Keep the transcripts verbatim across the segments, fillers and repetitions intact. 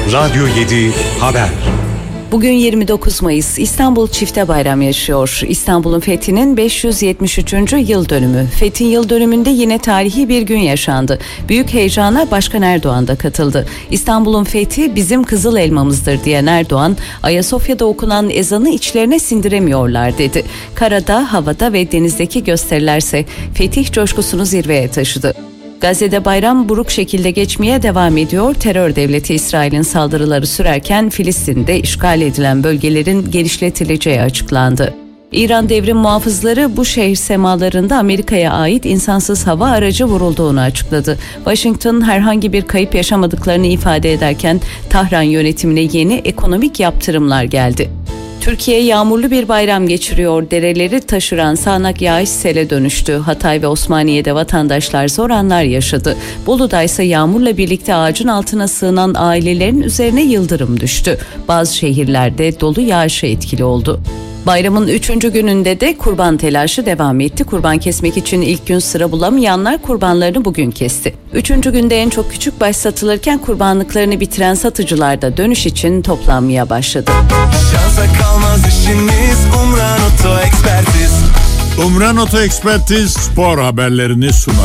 Radyo yedi Haber. Bugün yirmi dokuz Mayıs, İstanbul çifte bayram yaşıyor. İstanbul'un fethinin beş yüz yetmiş üçüncü yıl dönümü. Fethin yıl dönümünde yine tarihi bir gün yaşandı. Büyük heyecana Başkan Erdoğan da katıldı. İstanbul'un fethi bizim kızıl elmamızdır diyen Erdoğan, Ayasofya'da okunan ezanı içlerine sindiremiyorlar dedi. Karada, havada ve denizdeki gösterilerse fetih coşkusunu zirveye taşıdı. Gazze'de bayram buruk şekilde geçmeye devam ediyor. Terör devleti İsrail'in saldırıları sürerken Filistin'de işgal edilen bölgelerin genişletileceği açıklandı. İran devrim muhafızları bu şehir semalarında Amerika'ya ait insansız hava aracı vurulduğunu açıkladı. Washington herhangi bir kayıp yaşamadıklarını ifade ederken Tahran yönetimine yeni ekonomik yaptırımlar geldi. Türkiye yağmurlu bir bayram geçiriyor. Dereleri taşıran sağanak yağış sele dönüştü. Hatay ve Osmaniye'de vatandaşlar zor anlar yaşadı. Bolu'da ise yağmurla birlikte ağacın altına sığınan ailelerin üzerine yıldırım düştü. Bazı şehirlerde dolu yağışa etkili oldu. Bayramın üçüncü gününde de kurban telaşı devam etti. Kurban kesmek için ilk gün sıra bulamayanlar kurbanlarını bugün kesti. Üçüncü günde en çok küçük baş satılırken kurbanlıklarını bitiren satıcılar da dönüş için toplanmaya başladı. Şansa kalmaz işimiz Umran Oto Ekspertiz. Umran Oto Ekspertiz spor haberlerini sunar.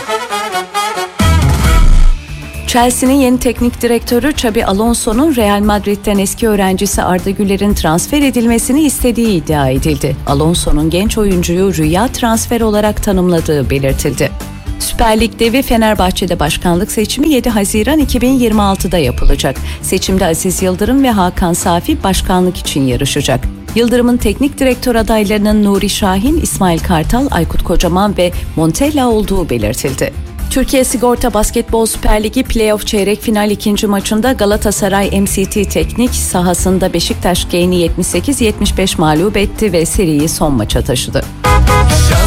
Chelsea'nin yeni teknik direktörü Xabi Alonso'nun Real Madrid'den eski öğrencisi Arda Güler'in transfer edilmesini istediği iddia edildi. Alonso'nun genç oyuncuyu rüya transfer olarak tanımladığı belirtildi. Süper Lig devi Fenerbahçe'de başkanlık seçimi yedi Haziran iki bin yirmi altıda yapılacak. Seçimde Aziz Yıldırım ve Hakan Safi başkanlık için yarışacak. Yıldırım'ın teknik direktör adaylarının Nuri Şahin, İsmail Kartal, Aykut Kocaman ve Montella olduğu belirtildi. Türkiye Sigorta Basketbol Süper Ligi Playoff çeyrek final ikinci maçında Galatasaray M C T Teknik sahasında Beşiktaş Genç'i yetmiş sekiz yetmiş beş mağlup etti ve seriyi son maça taşıdı.